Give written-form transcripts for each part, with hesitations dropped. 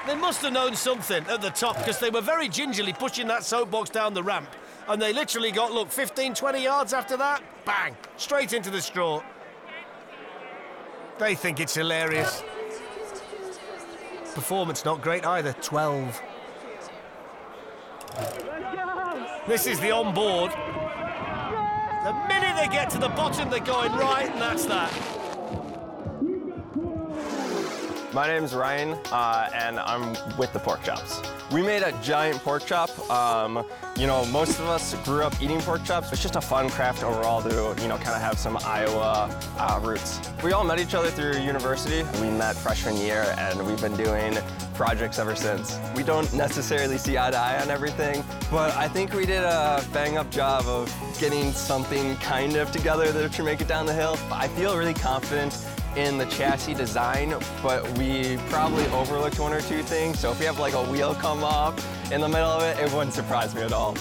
They must have known something at the top because they were very gingerly pushing that soapbox down the ramp. And they literally got, look, 15, 20 yards after that, bang, straight into the straw. They think it's hilarious. Performance not great either, 12. This is the onboard. The minute they get to the bottom, they're going right, and that's that. My name's Ryan, and I'm with the Pork Chops. We made a giant pork chop. You know, most of us grew up eating pork chops. It's just a fun craft overall to, you know, kind of have some Iowa roots. We all met each other through university. We met freshman year, and we've been doing projects ever since. We don't necessarily see eye to eye on everything, but I think we did a bang-up job of getting something kind of together that should make it down the hill. I feel really confident in the chassis design, but we probably overlooked one or two things. So if we have like a wheel come off in the middle of it, it wouldn't surprise me at all.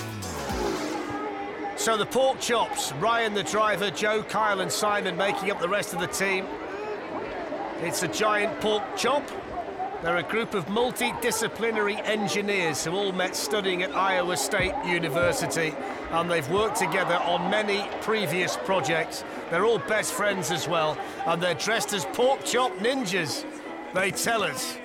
So the Pork Chops, Ryan the driver, Joe, Kyle and Simon making up the rest of the team. It's a giant pork chop. They're a group of multidisciplinary engineers who all met studying at Iowa State University, and they've worked together on many previous projects. They're all best friends as well, and they're dressed as pork chop ninjas, they tell us.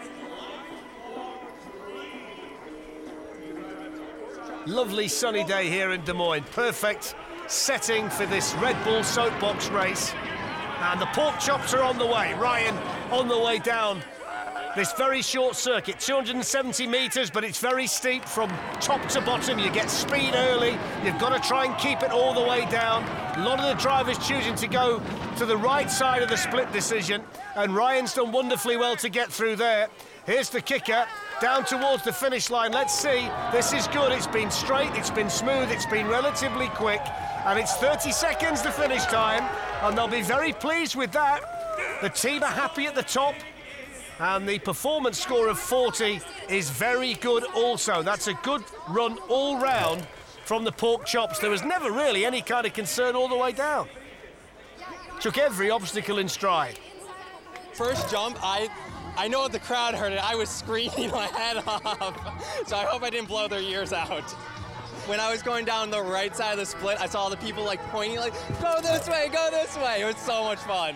Lovely sunny day here in Des Moines. Perfect setting for this Red Bull soapbox race. And the Pork Chops are on the way. Ryan on the way down this very short circuit, 270 metres, but it's very steep from top to bottom. You get speed early. You've got to try and keep it all the way down. A lot of the drivers choosing to go to the right side of the split decision, and Ryan's done wonderfully well to get through there. Here's the kicker, down towards the finish line. Let's see. This is good. It's been straight, it's been smooth, it's been relatively quick, and it's 30 seconds the finish time, and they'll be very pleased with that. The team are happy at the top. And the performance score of 40 is very good also. That's a good run all round from the Pork Chops. There was never really any kind of concern all the way down. Took every obstacle in stride. First jump, I know the crowd heard it. I was screaming my head off. So I hope I didn't blow their ears out. When I was going down the right side of the split, I saw all the people like pointing like, go this way, go this way. It was so much fun.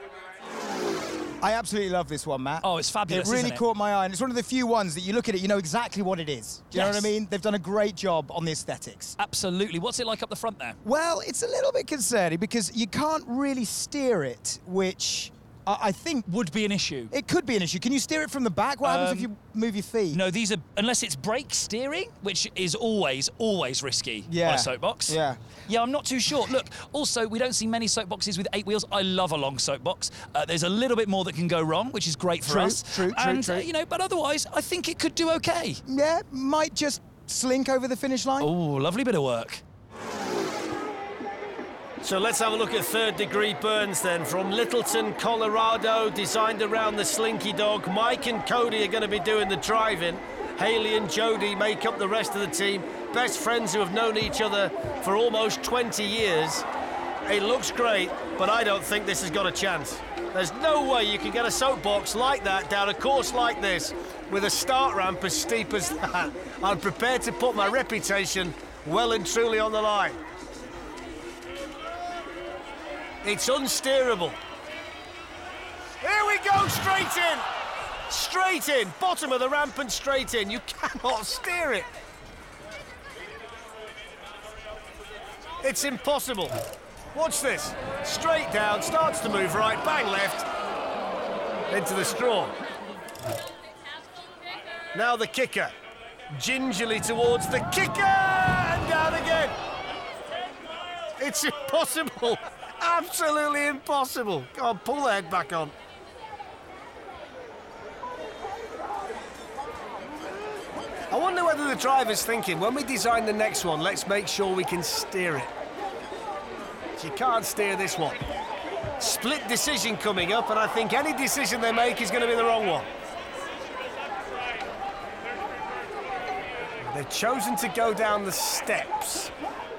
I absolutely love this one, Matt. Oh, it's fabulous, It really isn't it? caught my eye, and it's one of the few ones that you look at it, you know exactly what it is. Do you know what I mean? They've done a great job on the aesthetics. Absolutely. What's it like up the front there? Well, it's a little bit concerning because you can't really steer it, which I think would be an issue. It could be an issue. Can you steer it from the back? What happens if you move your feet? No, these are, unless it's brake steering, which is always risky Yeah. on a soapbox. Yeah. Yeah, I'm not too sure. Look, also, we don't see many soapboxes with 8 wheels. I love a long soapbox. There's a little bit more that can go wrong, which is great for us. True. You know, but otherwise, I think it could do okay. Yeah, might just slink over the finish line. Oh, lovely bit of work. So let's have a look at third degree burns then. From Littleton, Colorado, designed around the Slinky Dog. Mike and Cody are going to be doing the driving. Haley and Jody make up the rest of the team. Best friends who have known each other for almost 20 years. It looks great, but I don't think this has got a chance. There's no way you can get a soapbox like that down a course like this with a start ramp as steep as that. I'm prepared to put my reputation well and truly on the line. It's unsteerable. Here we go, straight in. Straight in, bottom of the ramp and straight in. You cannot steer it. It's impossible. Watch this. Straight down, starts to move right, bang left, into the straw. Now the kicker. Gingerly towards the kicker, and down again. It's impossible. Absolutely impossible. Go on, pull the head back on. I wonder whether the driver's thinking, when we design the next one, let's make sure we can steer it. You can't steer this one. Split decision coming up, and I think any decision they make is going to be the wrong one. They've chosen to go down the steps.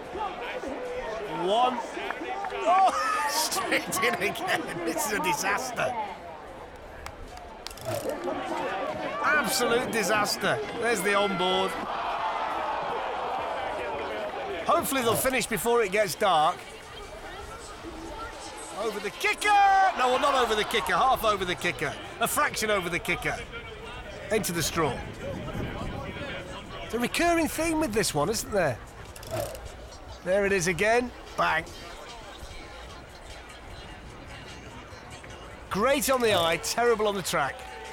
One. Oh, straight in again. This is a disaster. absolute disaster. There's the onboard. Hopefully they'll finish before it gets dark. Over the kicker! No, well, not over the kicker, half over the kicker. A fraction over the kicker. Into the straw. It's a recurring theme with this one, isn't there? There it is again. Bang. Great on the eye, terrible on the track.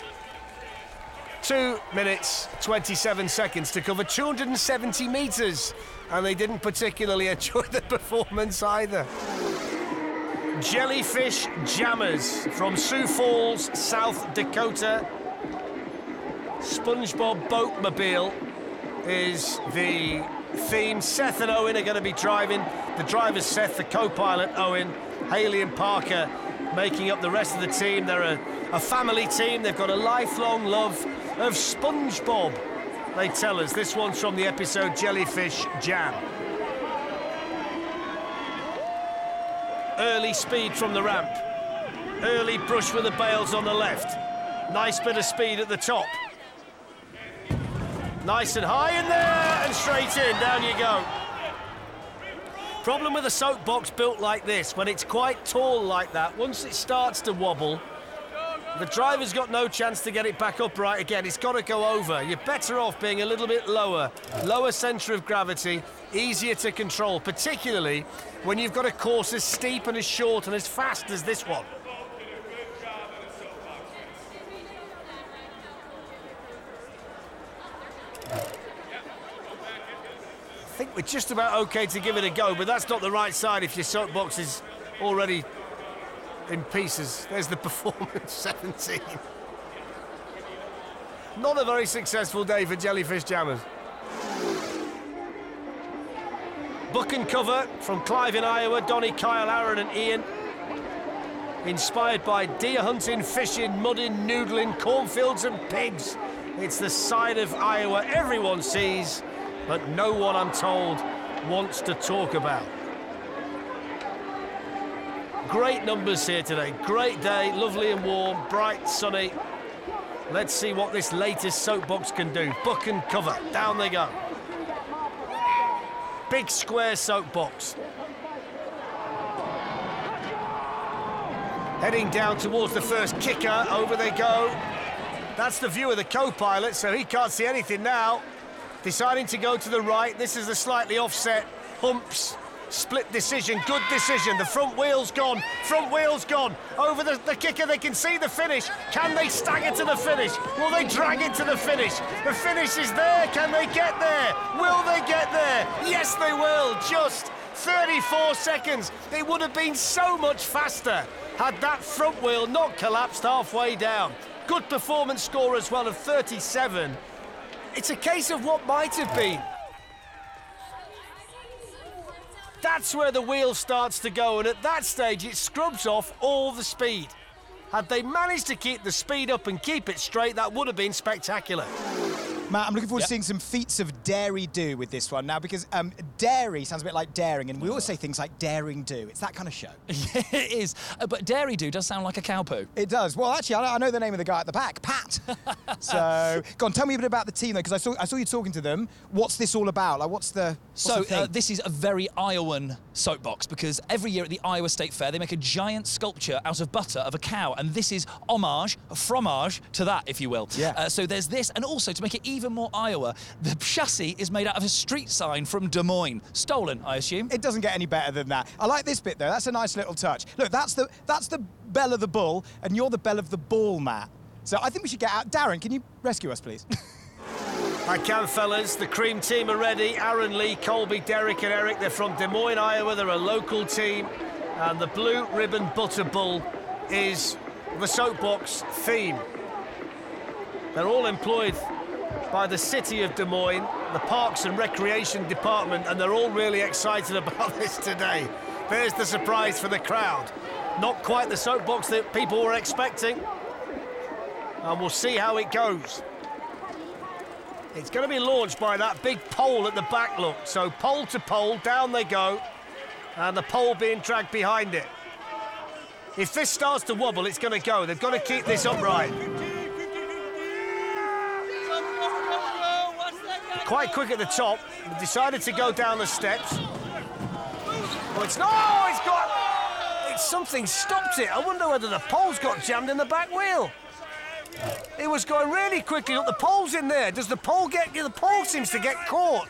2 minutes, 27 seconds to cover 270 metres. And they didn't particularly enjoy the performance either. Jellyfish Jammers from Sioux Falls, South Dakota. SpongeBob Boatmobile is the theme. Seth and Owen are going to be driving. The driver's Seth, the co-pilot Owen, Haley and Parker making up the rest of the team. They're a family team. They've got a lifelong love of SpongeBob, they tell us. This one's from the episode Jellyfish Jam. Early speed from the ramp. Early brush with the bails on the left. Nice bit of speed at the top. Nice and high in there and straight in. Down you go. Problem with a soapbox built like this, when it's quite tall like that, once it starts to wobble, the driver's got no chance to get it back upright again. It's got to go over. You're better off being a little bit lower. Lower centre of gravity, easier to control, particularly when you've got a course as steep and as short and as fast as this one. I think we're just about okay to give it a go, but that's not the right side if your soapbox is already in pieces. There's the performance 17. Not a very successful day for Jellyfish Jammers. Book and cover from Clive in Iowa, Donnie, Kyle, Aaron and Ian. Inspired by deer hunting, fishing, mudding, noodling, cornfields and pigs. It's the side of Iowa everyone sees, but no one, I'm told, wants to talk about. Great numbers here today. Great day, lovely and warm, bright, sunny. Let's see what this latest soapbox can do. Book and cover. Down they go. Big square soapbox. Heading down towards the first kicker. Over they go. That's the view of the co-pilot, so he can't see anything now. Deciding to go to the right. This is the slightly offset humps. Split decision, good decision. The front wheel's gone, front wheel's gone. Over the kicker, they can see the finish. Can they stagger to the finish? Will they drag it to the finish? The finish is there, can they get there? Will they get there? Yes, they will, just 34 seconds. It would have been so much faster had that front wheel not collapsed halfway down. Good performance score as well of 37. It's a case of what might have been. That's where the wheel starts to go, and at that stage it scrubs off all the speed. Had they managed to keep the speed up and keep it straight, that would have been spectacular. Matt, I'm looking forward to seeing some feats of dairy-do with this one now, because dairy sounds a bit like daring, and we always say things like daring-do. It's that kind of show. Yeah, it is. But dairy-do does sound like a cow poo. It does. Well, actually, I know the name of the guy at the back, Pat. So, go on, tell me a bit about the team, though, because I saw you talking to them. What's this all about? Like, what's the thing? This is a very Iowan soapbox, because every year at the Iowa State Fair, they make a giant sculpture out of butter of a cow, and this is fromage to that, if you will. Yeah. So there's this, and also to make it even more Iowa, the chassis is made out of a street sign from Des Moines. Stolen, I assume. It doesn't get any better than that. I like this bit, though. That's a nice little touch. Look, that's the bell of the bull, and you're the bell of the ball, Matt. So I think we should get out. Darren, can you rescue us, please? I can, fellas. The cream team are ready. Aaron, Lee, Colby, Derek and Eric. They're from Des Moines, Iowa. They're a local team. And the Blue Ribbon Butter Bull is the soapbox theme. They're all employed by the city of Des Moines, the Parks and Recreation Department, and they're all really excited about this today. There's the surprise for the crowd. Not quite the soapbox that people were expecting. And we'll see how it goes. It's going to be launched by that big pole at the back, look. So pole to pole, down they go, and the pole being dragged behind it. If this starts to wobble, it's going to go. They've got to keep this upright. quite quick at the top. He decided to go down the steps. Oh, it's something stopped it. I wonder whether the pole's got jammed in the back wheel. It was going really quickly. Look, the pole's in there. Does the pole get... The pole seems to get caught.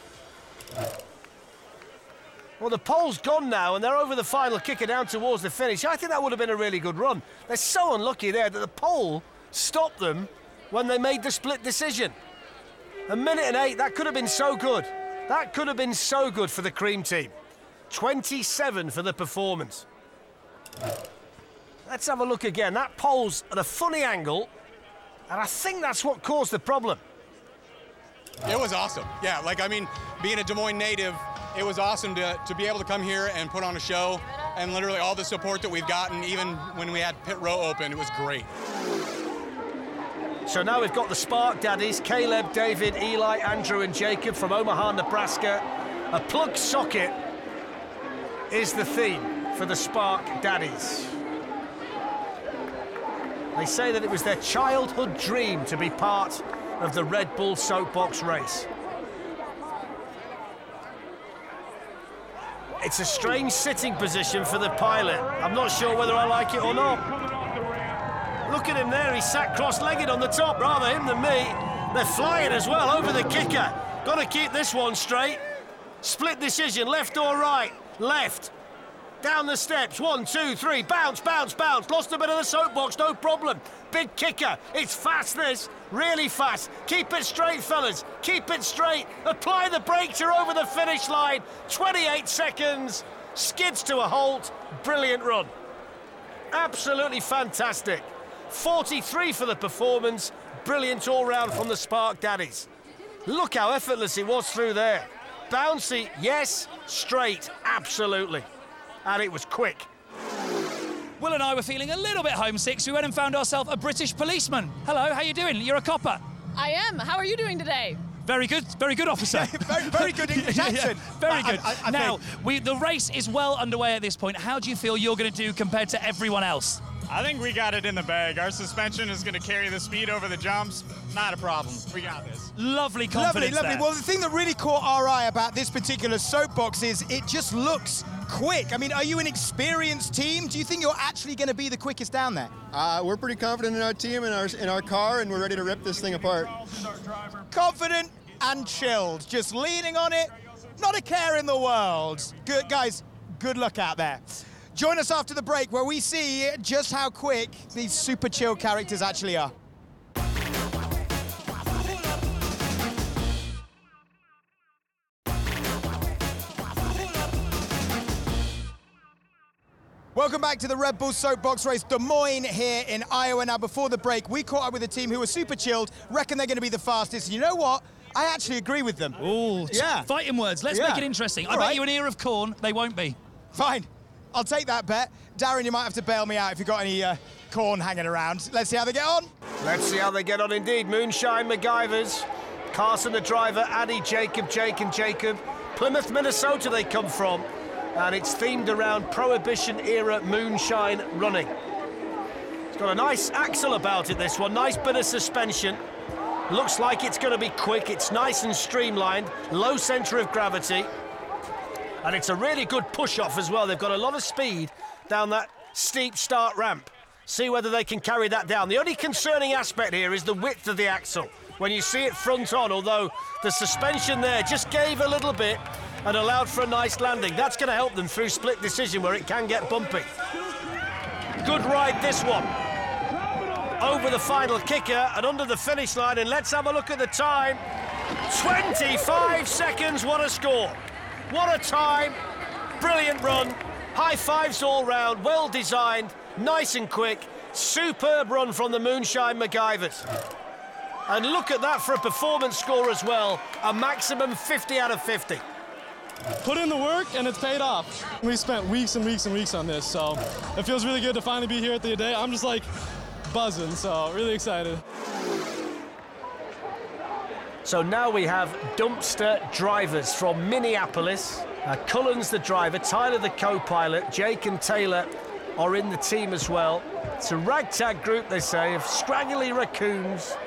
Well, the pole's gone now, and they're over the final kicker down towards the finish. I think that would have been a really good run. They're so unlucky there that the pole stopped them when they made the split decision. 1 minute and 8, that could have been so good. That could have been so good for the Cream team. 27 for the performance. Let's have a look again. That pole's at a funny angle, and I think that's what caused the problem. It was awesome. Yeah, like, I mean, being a Des Moines native, it was awesome to be able to come here and put on a show, and literally all the support that we've gotten, even when we had pit row open, it was great. So now we've got the Spark Daddies, Caleb, David, Eli, Andrew and Jacob from Omaha, Nebraska. A plug socket is the theme for the Spark Daddies. They say that it was their childhood dream to be part of the Red Bull Soapbox race. It's a strange sitting position for the pilot. I'm not sure whether I like it or not. Look at him there, he's sat cross-legged on the top, rather him than me. They're flying as well over the kicker. Got to keep this one straight. Split decision, left or right? Left. Down the steps, 1, 2, 3, bounce, bounce, bounce. Lost a bit of the soapbox, no problem. Big kicker, it's fast this, really fast. Keep it straight, fellas, keep it straight. Apply the brakes, you're over the finish line. 28 seconds, skids to a halt, brilliant run. Absolutely fantastic. 43 for the performance, brilliant all round from the Spark Daddies. Look how effortless it was through there. Bouncy, yes, straight, absolutely. And it was quick. Will and I were feeling a little bit homesick, so we went and found ourselves a British policeman. Hello, how you doing? You're a copper. I am. How are you doing today? Very good, officer. very good English accent. Very good. I now, think. the race is well underway at this point. How do you feel you're going to do compared to everyone else? I think we got it in the bag. Our suspension is going to carry the speed over the jumps. Not a problem. We got this. Lovely confidence. Lovely. There. Well, the thing that really caught our eye about this particular soapbox is it just looks quick. I mean, are you an experienced team? Do you think you're actually going to be the quickest down there? We're pretty confident in our team and in our car, and we're ready to rip this thing apart. Confident and chilled, just leaning on it, not a care in the world. Good guys, good luck out there. Join us after the break where we see just how quick these super chill characters actually are. Welcome back to the Red Bull Soapbox race. Des Moines here in Iowa. Now, before the break, we caught up with a team who were super chilled, reckon they're going to be the fastest. And you know what? I actually agree with them. Ooh, yeah. Fighting words. Let's make it interesting. I bet you an ear of corn. They won't be. Fine. I'll take that bet. Darren, you might have to bail me out if you've got any corn hanging around. Let's see how they get on. Let's see how they get on indeed. Moonshine MacGyvers. Carson the driver, Addy, Jacob, Jake and Jacob. Plymouth, Minnesota they come from. And it's themed around Prohibition-era moonshine running. It's got a nice axle about it, this one. Nice bit of suspension. Looks like it's going to be quick. It's nice and streamlined. Low centre of gravity. And it's a really good push-off as well. They've got a lot of speed down that steep start ramp. See whether they can carry that down. The only concerning aspect here is the width of the axle. When you see it front on, although the suspension there just gave a little bit and allowed for a nice landing. That's going to help them through split decision where it can get bumpy. Good ride, this one. Over the final kicker and under the finish line, and let's have a look at the time. 25 seconds, what a score. What a time, brilliant run, high fives all round, well designed, nice and quick, superb run from the Moonshine MacGyvers. And look at that for a performance score as well, a maximum 50 out of 50. Put in the work and it's paid off. We spent weeks and weeks and weeks on this, so it feels really good to finally be here at the day. I'm just like buzzing, so really excited. So now we have dumpster drivers from Minneapolis. Cullen's the driver, Tyler the co-pilot, Jake and Taylor are in the team as well. It's a ragtag group, they say, of scraggly raccoons